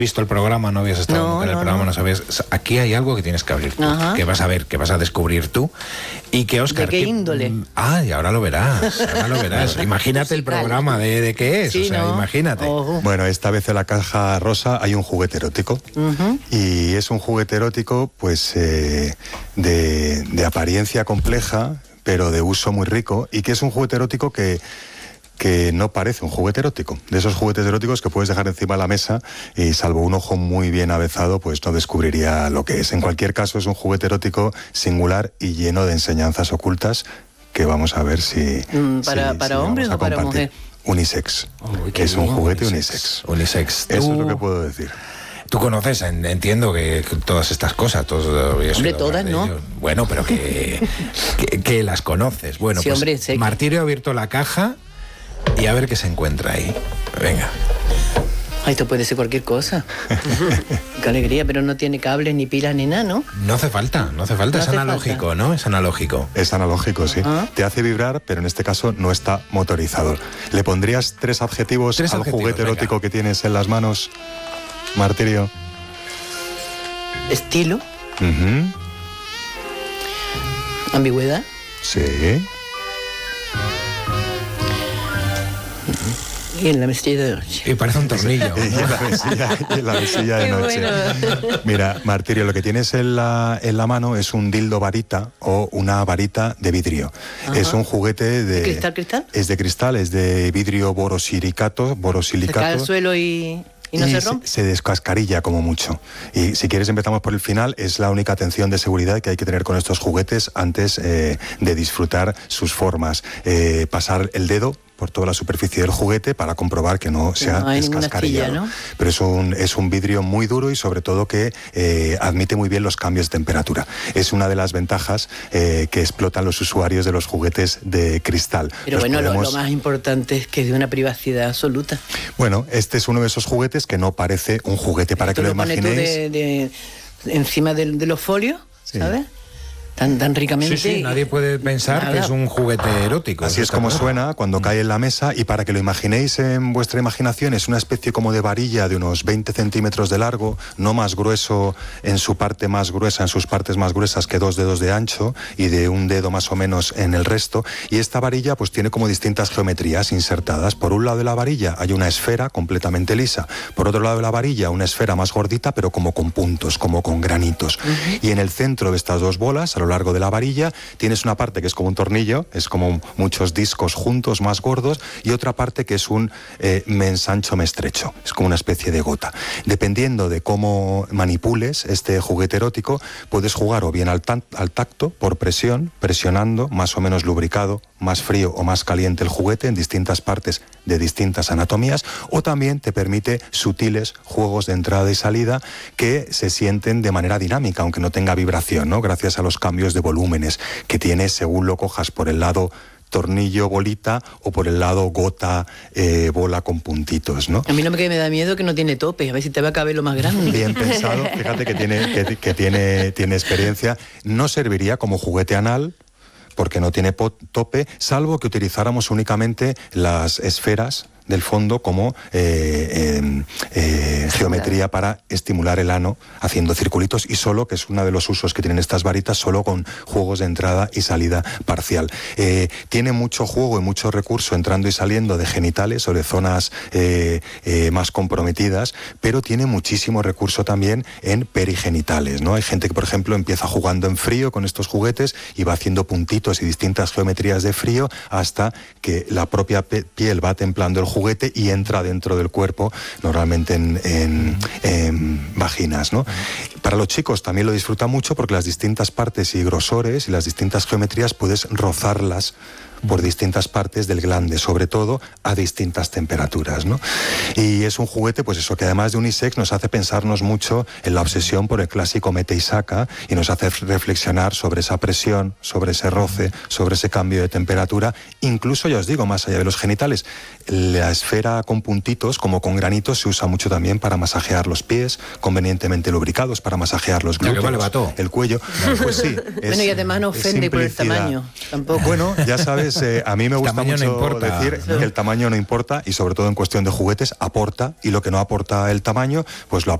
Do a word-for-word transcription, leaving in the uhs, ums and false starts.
visto el programa, no habías estado No, nunca en el no, programa, no. no sabías. Aquí hay algo que tienes que abrir tú, Ajá. que vas a ver, que vas a descubrir tú. Y que Óscar. ¿De qué que- índole? Ah, y ahora lo verás. Ahora lo verás. Imagínate el Musical. programa de, de qué es. Sí, o sea, ¿no? imagínate. Ojo. Bueno, esta vez en la caja rosa hay un juguete erótico. Ujú. Y es un juguete erótico, pues, eh, de, de apariencia compleja, pero de uso muy rico. Y que es un juguete erótico que. que no parece un juguete erótico, de esos juguetes eróticos que puedes dejar encima de la mesa y salvo un ojo muy bien avezado, pues no descubriría lo que es. En cualquier caso, es un juguete erótico singular y lleno de enseñanzas ocultas que vamos a ver si... Mm, ¿para- si- para si hombres vamos a o para compartir. mujer? Unisex, Uy, que qué es un bien, juguete unisex. Unisex. Eso es Tú- lo que puedo decir. Tú conoces, en- entiendo que que todas estas cosas, todos habías Hombre, oído hablar todas de no. ello. Bueno, pero que, que, que las conoces. Bueno, Sí, pues hombre, sé que- Martirio ha abierto la caja y a ver qué se encuentra ahí. Venga. Ay, esto puede ser cualquier cosa. Qué alegría, pero no tiene cables, ni pilas, ni nada, ¿no? No hace falta, no hace falta, No es hace analógico, falta. ¿no? Es analógico. Es analógico, sí. Ah. Te hace vibrar, pero en este caso no está motorizado. ¿Le pondrías tres adjetivos Tres al adjetivos, juguete venga. erótico que tienes en las manos, Martirio? Estilo, Ujú. ambigüedad, Sí. y en la mesilla de noche. Y parece un tornillo. Y en la mesilla, y en la mesilla de Qué noche. bueno. Mira, Martirio, lo que tienes en la, en la mano es un dildo varita o una varita de vidrio. Ajá. Es un juguete de... ¿De cristal, cristal? Es de cristal, es de vidrio borosilicato, Se cae al borosilicato. suelo y, y no se rompe. se descascarilla como mucho. Y si quieres empezamos por el final, es la única atención de seguridad que hay que tener con estos juguetes antes eh, de disfrutar sus formas. Eh, pasar el dedo por toda la superficie del juguete para comprobar que no se ha No hay ninguna descascarillado. astilla, ¿no? Pero es un, es un vidrio muy duro y sobre todo que eh, admite muy bien los cambios de temperatura. Es una de las ventajas eh, que explotan los usuarios de los juguetes de cristal. Pero Los bueno, lo, podemos- lo más importante es que es de una privacidad absoluta. Bueno, este es uno de esos juguetes que no parece un juguete para que Esto lo pones tú imaginéis. de, de- encima de, de los folios, Sí. ¿sabes? Tan, tan ricamente. Sí, sí, nadie puede pensar Nada. que es un juguete erótico. Así eso es está como claro. suena cuando cae en la mesa y para que lo imaginéis en vuestra imaginación es una especie como de varilla de unos veinte centímetros de largo, no más grueso en su parte más gruesa, en sus partes más gruesas que dos dedos de ancho y de un dedo más o menos en el resto. Y esta varilla pues tiene como distintas geometrías insertadas. Por un lado de la varilla hay una esfera completamente lisa. Por otro lado de la varilla una esfera más gordita pero como con puntos, como con granitos. Y en el centro de estas dos bolas, a lo largo de la varilla, tienes una parte que es como un tornillo, es como muchos discos juntos más gordos, y otra parte que es un eh, mensancho mestrecho, es como una especie de gota. Dependiendo de cómo manipules este juguete erótico, puedes jugar o bien al, tan- al tacto, por presión, presionando, más o menos lubricado, más frío o más caliente el juguete en distintas partes de distintas anatomías, o también te permite sutiles juegos de entrada y salida que se sienten de manera dinámica, aunque no tenga vibración, ¿no? Gracias a los cambios de volúmenes que tiene según lo cojas por el lado tornillo, bolita, o por el lado gota, eh, bola con puntitos, ¿no? A mí no me, que me da miedo que no tiene tope, a ver si te va a caber lo más grande. Bien pensado, fíjate que tiene, que, que tiene, tiene experiencia. No serviría como juguete anal, porque no tiene po- tope, salvo que utilizáramos únicamente las esferas del fondo como eh, eh, eh, geometría para estimular el ano haciendo circulitos, y solo, que es uno de los usos que tienen estas varitas, solo con juegos de entrada y salida parcial. Eh, tiene mucho juego y mucho recurso entrando y saliendo de genitales o de zonas eh, eh, más comprometidas, pero tiene muchísimo recurso también en perigenitales, ¿no? Hay gente que, por ejemplo, empieza jugando en frío con estos juguetes y va haciendo puntitos y distintas geometrías de frío hasta que la propia pe- piel va templando el juguete y entra dentro del cuerpo, normalmente en, en, en vaginas, ¿no? Para los chicos también lo disfrutan mucho porque las distintas partes y grosores y las distintas geometrías puedes rozarlas por distintas partes del glande, sobre todo a distintas temperaturas, ¿no? Y es un juguete, pues eso, que además de unisex nos hace pensarnos mucho en la obsesión por el clásico mete y saca, y nos hace reflexionar sobre esa presión, sobre ese roce, sobre ese cambio de temperatura, incluso, ya os digo, más allá de los genitales. La esfera con puntitos, como con granitos, se usa mucho también para masajear los pies, convenientemente lubricados, para masajear los Ya que glúteos, vale, vato. el cuello. Pues sí. es- Bueno, y además no es ofende por el simplicidad. tamaño, tampoco. Bueno, ya sabes, Entonces, eh, a mí me gusta Tamaño no mucho importa, decir ¿no? que el tamaño no importa y sobre todo en cuestión de juguetes aporta, y lo que no aporta el tamaño, pues lo